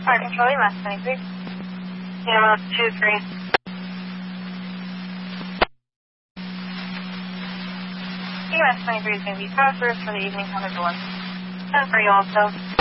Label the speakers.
Speaker 1: Fire Control, EMS 23.
Speaker 2: EMS 23.
Speaker 1: EMS 23 is going to be password for the evening 101.
Speaker 2: 10 for you also.